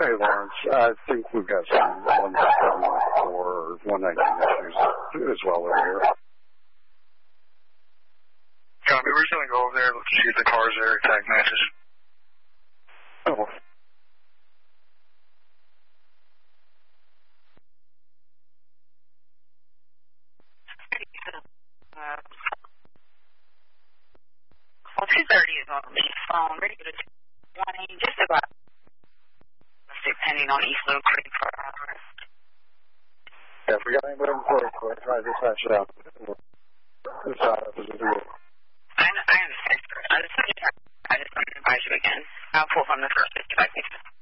Hey, Lawrence. I think we've got some 19714 or 119 issues as well over here. Copy. We're just going to go over there and see if the car's there, exact matches. Oh. Well, 230 is on the phone. Ready to 20, just about depending on East Little Creek for hours. Yeah, if we got anybody in Florida, we'll try to dispatch it out. I understand, sir. I just want to advise you again. I'll pull from the first dispatch.